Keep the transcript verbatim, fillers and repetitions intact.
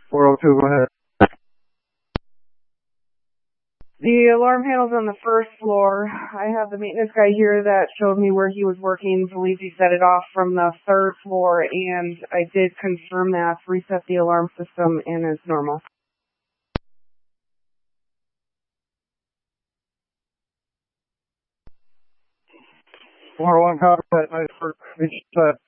four oh two, go ahead. The alarm panel's on the first floor. I have the maintenance guy here that showed me where he was working. Believes he set it off from the third floor, and I did confirm that, reset the alarm system, and it's normal. four oh one, copy that. Nice work. Reach set.